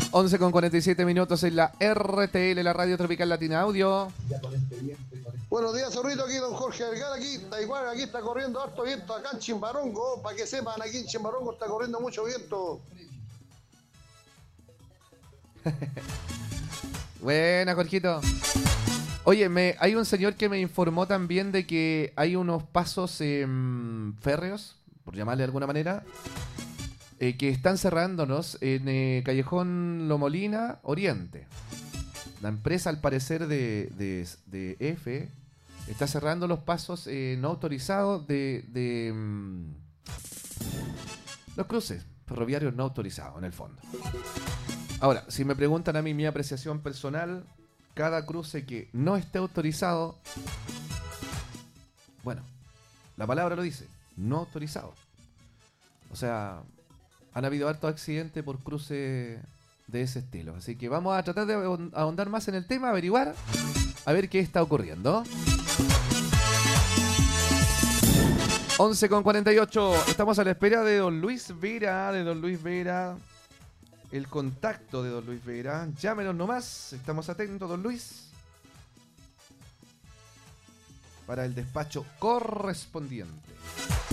11:47 en la RTL, la Radio Tropical Latina Audio. Buenos días, zorrito, aquí don Jorge Vergara, aquí está igual, aquí está corriendo harto viento acá en Chimbarongo, para que sepan, aquí en Chimbarongo está corriendo mucho viento. Buena, Jorgito. Oye, hay un señor que me informó también de que hay unos pasos férreos, por llamarle de alguna manera, que están cerrándonos en Callejón Lomolina Oriente. La empresa, al parecer, de F está cerrando los pasos no autorizados de los cruces ferroviarios no autorizados, en el fondo. Ahora, si me preguntan a mí mi apreciación personal, cada cruce que no esté autorizado, bueno, la palabra lo dice, no autorizado. O sea, han habido hartos accidentes por cruce de ese estilo. Así que vamos a tratar de ahondar más en el tema, averiguar, a ver qué está ocurriendo. 11:48. Estamos a la espera de don Luis Vera, el contacto de don Luis Vera. Llámenos nomás, estamos atentos, don Luis, para el despacho correspondiente.